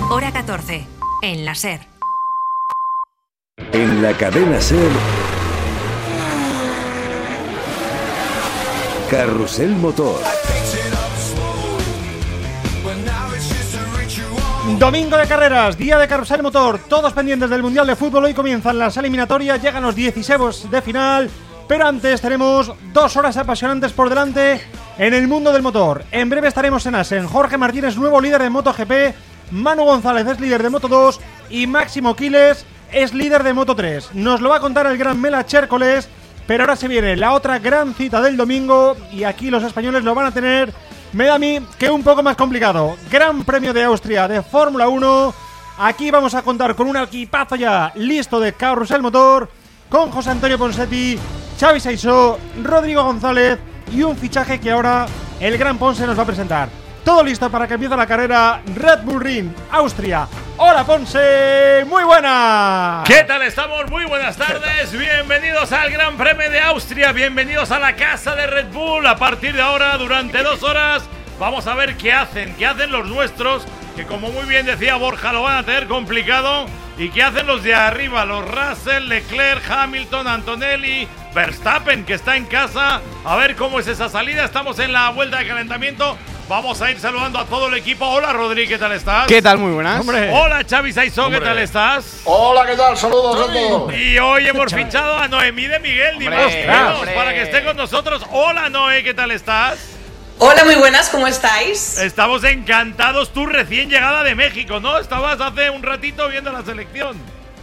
Hora 14, en la SER. En la cadena SER, Carrusel Motor. Domingo de carreras, día de Carrusel Motor, todos pendientes del Mundial de Fútbol. Hoy comienzan las eliminatorias, llegan los 16avos de final, pero antes tenemos 2 horas apasionantes por delante en el mundo del motor. En breve estaremos en Assen. Jorge Martínez, nuevo líder de MotoGP, Manu González es líder de Moto2 y Máximo Quiles es líder de Moto3. Nos lo va a contar el gran Mela Chércoles, pero ahora se viene la otra gran cita del domingo y aquí los españoles lo van a tener, me da a mí, que un poco más complicado. Gran Premio de Austria de Fórmula 1. Aquí vamos a contar con un equipazo ya listo de Carrusel Motor, con José Antonio Ponsetti, Xavi Saisó, Rodrigo González y un fichaje que ahora el gran Ponce nos va a presentar. Todo listo para que empiece la carrera Red Bull Ring, Austria. ¡Hola, Ponce! ¡Muy buena! ¿Qué tal estamos? Muy buenas tardes. Bienvenidos al Gran Premio de Austria. Bienvenidos a la casa de Red Bull. A partir de ahora, durante 2 horas, vamos a ver qué hacen los nuestros, que como muy bien decía Borja, lo van a tener complicado. ¿Y qué hacen los de arriba? Los Russell, Leclerc, Hamilton, Antonelli, Verstappen, que está en casa. A ver cómo es esa salida. Estamos en la vuelta de calentamiento. Vamos a ir saludando a todo el equipo. Hola, Rodri, ¿qué tal estás? ¿Qué tal? Muy buenas. Hombre. Hola, Xavi Saisó, ¿qué tal estás? Hola, ¿qué tal? Saludos a todos. Y hoy hemos fichado a Noemí de Miguel, ni más ni menos, para que esté con nosotros. Hola, Noé, ¿qué tal estás? Hola, muy buenas, ¿cómo estáis? Estamos encantados, tú recién llegada de México, ¿no? Estabas hace un ratito viendo la selección.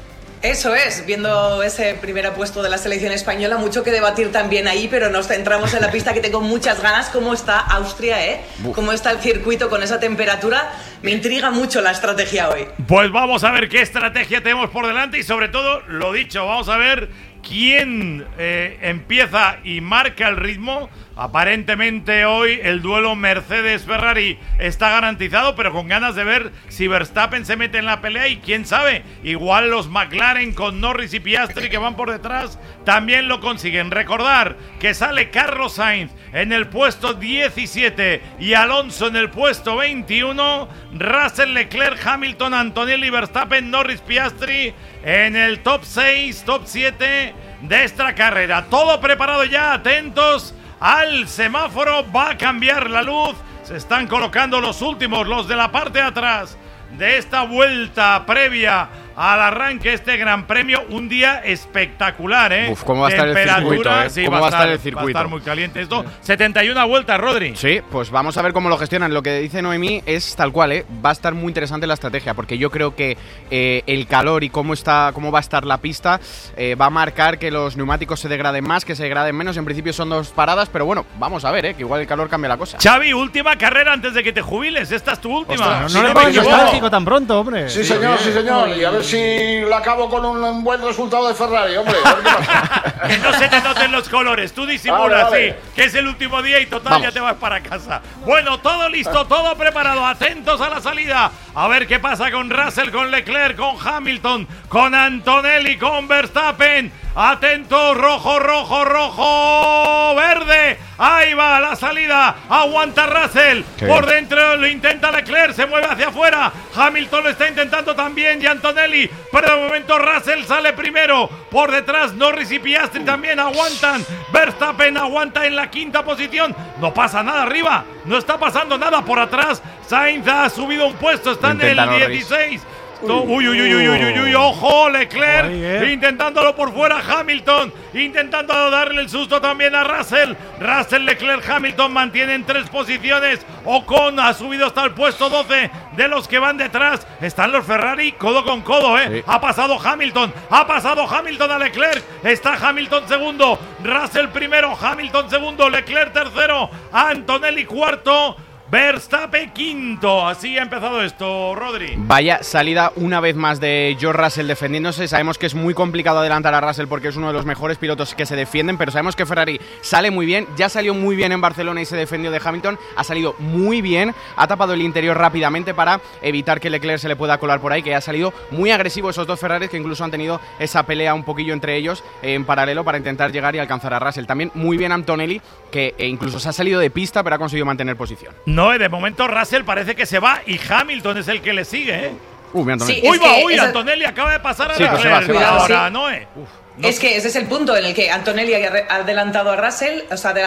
Eso es, viendo ese primer puesto de la selección española, mucho que debatir también ahí, pero nos centramos en la pista, que tengo muchas ganas. ¿Cómo está Austria, ¿Cómo está el circuito con esa temperatura? Me intriga mucho la estrategia hoy. Pues vamos a ver qué estrategia tenemos por delante y sobre todo, lo dicho, vamos a ver quién empieza y marca el ritmo. Aparentemente hoy el duelo Mercedes-Ferrari está garantizado, pero con ganas de ver si Verstappen se mete en la pelea y quién sabe, igual los McLaren con Norris y Piastri que van por detrás también lo consiguen. Recordar que sale Carlos Sainz en el puesto 17 y Alonso en el puesto 21, Russell, Leclerc, Hamilton, Antonelli, Verstappen, Norris, Piastri en el top 6, top 7 de esta carrera. Todo preparado ya, atentos al semáforo, va a cambiar la luz, se están colocando los últimos, los de la parte de atrás de esta vuelta previa al arranque de este Gran Premio. Un día espectacular, Uf, ¿cómo va a estar el circuito, Sí, ¿Cómo va a estar el circuito? Va a estar muy caliente esto. 71 vueltas, Rodri. Sí, pues vamos a ver cómo lo gestionan. Lo que dice Noemí es tal cual, Va a estar muy interesante la estrategia, porque yo creo que el calor y cómo va a estar la pista va a marcar que los neumáticos se degraden más, que se degraden menos. En principio son 2 paradas, pero bueno, vamos a ver, que igual el calor cambia la cosa. Xavi, última carrera antes de que te jubiles. Esta es tu última. Ostras, no le pongas nostálgico tan pronto, hombre. Sí, señor, sí, señor. Y a ver si la acabo con un buen resultado de Ferrari, hombre. A ver qué pasa. Que no se te noten los colores, tú disimulas, vale. sí, que es el último día y total, Vamos. ya te vas para casa. Bueno, todo listo, todo preparado, atentos a la salida. A ver qué pasa con Russell, con Leclerc, con Hamilton, con Antonelli, con Verstappen. Atentos, rojo, rojo, rojo, verde. Ahí va la salida. Aguanta Russell. Por dentro lo intenta Leclerc, se mueve hacia afuera. Hamilton lo está intentando también y Antonelli. Pero de momento Russell sale primero. Por detrás Norris y Piastri también aguantan. Verstappen aguanta en la 5ª posición. No pasa nada arriba. No está pasando nada por atrás. Sainz ha subido un puesto. Está en el 16. Uy, ojo, Leclerc intentándolo por fuera, Hamilton intentando darle el susto también a Russell. Russell, Leclerc, Hamilton mantienen 3 posiciones. Ocon ha subido hasta el puesto 12 de los que van detrás. Están los Ferrari codo con codo, Sí. Ha pasado Hamilton a Leclerc. Está Hamilton segundo, Russell primero, Hamilton segundo, Leclerc tercero, Antonelli cuarto, Verstappen quinto. Así ha empezado esto, Rodri. Vaya salida una vez más de George Russell defendiéndose. Sabemos que es muy complicado adelantar a Russell porque es uno de los mejores pilotos que se defienden, pero sabemos que Ferrari sale muy bien. Ya salió muy bien en Barcelona y se defendió de Hamilton. Ha salido muy bien, ha tapado el interior rápidamente para evitar que Leclerc se le pueda colar por ahí, que ha salido muy agresivo esos 2 Ferraris, que incluso han tenido esa pelea un poquillo entre ellos en paralelo para intentar llegar y alcanzar a Russell. También muy bien Antonelli, que incluso se ha salido de pista pero ha conseguido mantener posición. No, de momento Russell parece que se va y Hamilton es el que le sigue, Antonelli. Sí, Uy, Antonelli acaba de pasar a Sí, pues Leclerc. se va. Ahora, Sí. Noé. Es que ese es el punto en el que Antonelli ha adelantado a Russell,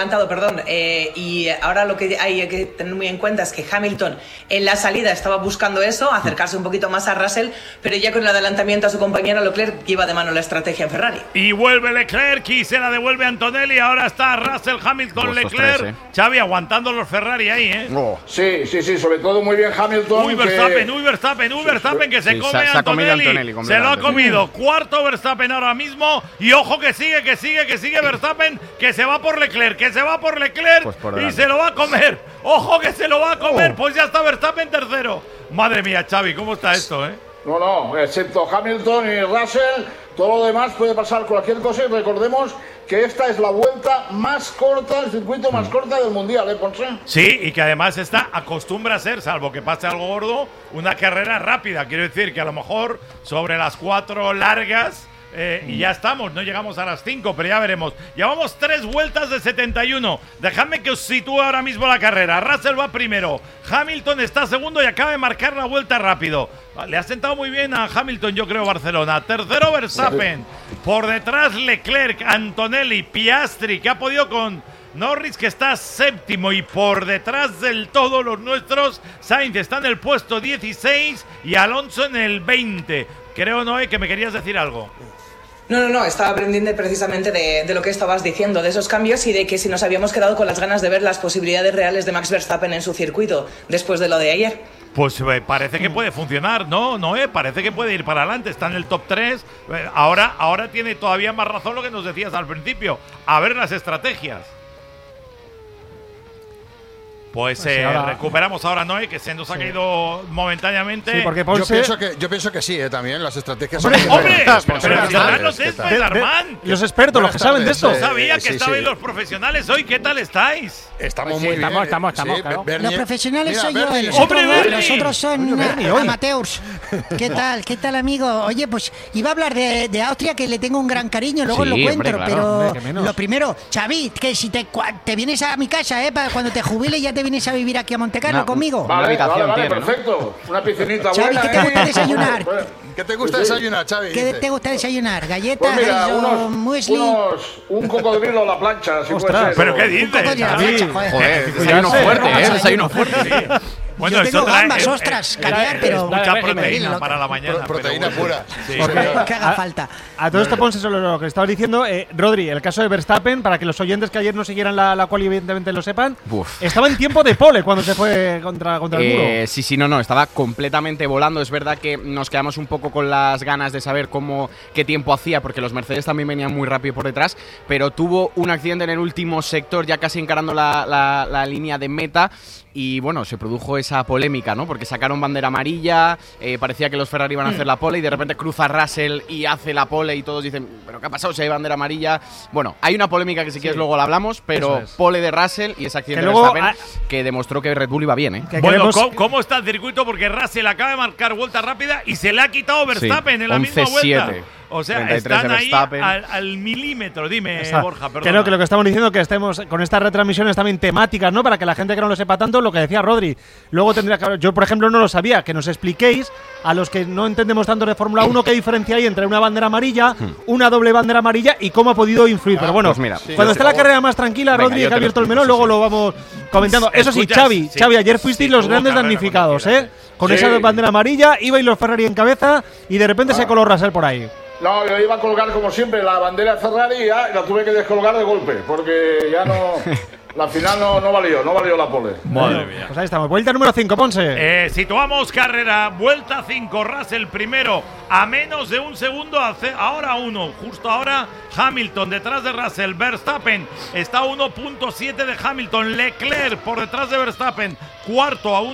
y ahora lo que hay que tener muy en cuenta es que Hamilton en la salida estaba buscando eso, acercarse un poquito más a Russell, pero ya con el adelantamiento a su compañero Leclerc lleva de mano la estrategia en Ferrari. Y vuelve Leclerc y se la devuelve Antonelli. Ahora está Russell, Hamilton, Estos Leclerc. tres, Xavi aguantando los Ferrari ahí, ¿eh? Sí, sobre todo muy bien Hamilton. Uy, Verstappen, que se Sí, come se a ha comido Antonelli. Antonelli Se lo ha completamente. comido. Cuarto Verstappen ahora mismo. Y ojo que sigue Verstappen, que se va por Leclerc, Pues por delante. y se lo va a comer. Ojo que se lo va a comer. Pues ya está Verstappen tercero. Madre mía, Xavi, ¿cómo está esto, eh? No, excepto Hamilton y Russell, todo lo demás puede pasar cualquier cosa y recordemos que esta es la vuelta más corta, el circuito más corta del Mundial, Ponce. Sí, y que además acostumbra a ser, salvo que pase algo gordo, una carrera rápida. Quiero decir que a lo mejor sobre las 4 largas y ya estamos, no llegamos a las 5, pero ya veremos. Llevamos 3 vueltas de 71. Dejadme que os sitúe ahora mismo la carrera. Russell va primero, Hamilton está segundo y acaba de marcar la vuelta rápido. Le ha sentado muy bien a Hamilton, yo creo, Barcelona. Tercero Verstappen, por detrás Leclerc, Antonelli, Piastri, que ha podido con Norris, que está séptimo, y por detrás del todo los nuestros, Sainz está en el puesto 16 y Alonso en el 20. Creo, Noé, que me querías decir algo. No, estaba aprendiendo precisamente de lo que estabas diciendo, de esos cambios y de que si nos habíamos quedado con las ganas de ver las posibilidades reales de Max Verstappen en su circuito después de lo de ayer. Pues parece que puede funcionar, ¿no, Noé? Parece que puede ir para adelante, está en el top 3. Ahora tiene todavía más razón lo que nos decías al principio. A ver las estrategias. Pues ahora recuperamos ahora, Noé, que se nos ha caído momentáneamente. Sí, porque Yo pienso que sí, también las estrategias ¡Hombre! son ¡Hombre! Pero responsables. ciudadanos ¿Qué es tal? Spider-Man. Los expertos, los que saben de esto. No sabía que sí, estabais sí. los profesionales hoy. ¿Qué tal estáis? Estamos Sí, muy bien. estamos, claro. Bernie- Los profesionales Mira, soy yo, Bernie. los ¡Hombre, otros, Bernie! los otros son Bernie, hoy. amateurs. ¿Qué tal, amigo? Oye, pues iba a hablar de Austria, que le tengo un gran cariño, luego Sí, lo cuento, hombre, claro. pero Hombre, que menos. lo primero, Xavi, que si te vienes a mi casa, para cuando te jubiles ya te vienes a vivir aquí a Montecarlo conmigo. Una habitación tiene, ¿no? Perfecto. Una piscinita Xavi, buena. ¿qué te gusta desayunar? ¿Qué te gusta desayunar, Xavi? ¿Qué Dice. te gusta desayunar? ¿Galletas, Pues mira, muesli? un cocodrilo a la plancha, si puede Ostras, ser. ¿Pero qué o- dices? Cocodrilo a la Xavi? plancha, joder. Joder, Cuidado, desayuno fuerte, vamos a desayuno fuerte. Bueno, Yo eso tengo trae gambas, ostras, caviar, pero- pero... mucha Dale, proteína loco. para la mañana. Proteína pero bueno. pura. Sí. Lo que haga falta. A todo esto, Ponce, sobre lo que estabas diciendo, Rodri, el caso de Verstappen, para que los oyentes que ayer no siguieran la quali evidentemente lo sepan, Uf. estaba en tiempo de pole cuando se fue contra el muro. Sí, no, estaba completamente volando. Es verdad que nos quedamos un poco con las ganas de saber qué tiempo hacía, porque los Mercedes también venían muy rápido por detrás, pero tuvo un accidente en el último sector, ya casi encarando la línea de meta, y bueno, se produjo esa polémica, ¿no? Porque sacaron bandera amarilla, parecía que los Ferrari iban a hacer la pole, y de repente cruza Russell y hace la pole, y todos dicen, ¿pero qué ha pasado si hay bandera amarilla? Bueno, hay una polémica que si quieres luego la hablamos, pero Eso es. pole de Russell y ese accidente Que de luego, Verstappen que demostró que Red Bull iba bien, ¿eh? Que Bueno, queremos- ¿cómo está el circuito? Porque Russell acaba de marcar vuelta rápida y se le ha quitado Verstappen en la misma 11-7. vuelta. O sea, 33 están de ahí Verstappen. al milímetro. Dime, Está. Borja, perdón. Creo que lo que estamos diciendo que estemos con estas retransmisiones también temáticas, ¿no? Para que la gente que no lo sepa tanto, lo que decía Rodri. Luego tendría que... Yo, por ejemplo, no lo sabía. Que nos expliquéis, a los que no entendemos tanto de Fórmula 1, qué diferencia hay entre una bandera amarilla, una doble bandera amarilla y cómo ha podido influir. Pero bueno, pues mira, cuando esté la carrera más tranquila, Venga, Rodri, yo que te ha lo abierto el explico, melón, luego sí. lo vamos comentando. Eso sí, Escuchas, Xavi, sí. ayer fuisteis Sí, los tuvo grandes carrera damnificados, cuando ¿eh? Con Sí. esa bandera amarilla, ibais los Ferrari en cabeza y de repente se coló Russell por ahí. No, yo iba a colgar como siempre la bandera de Ferrari y ya la tuve que descolgar de golpe, porque ya no. La final no valió la pole. Madre mía. Pues ahí estamos. Vuelta número 5, Ponce. Situamos carrera, vuelta 5, Russell primero, a menos de un segundo, ahora 1, justo ahora Hamilton detrás de Russell, Verstappen está a 1.7 de Hamilton, Leclerc por detrás de Verstappen, cuarto a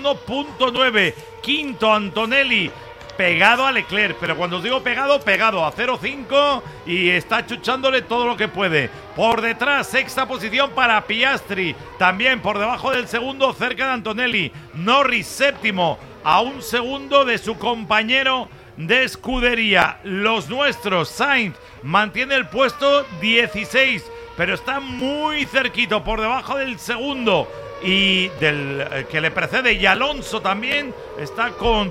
1.9, quinto Antonelli, pegado a Leclerc, pero cuando os digo pegado a 0.5 y está chuchándole todo lo que puede. Por detrás, sexta posición para Piastri, también por debajo del segundo, cerca de Antonelli. Norris, séptimo, a un segundo de su compañero de escudería. Los nuestros, Sainz, mantiene el puesto 16, pero está muy cerquito, por debajo del segundo y del que le precede, y Alonso también está con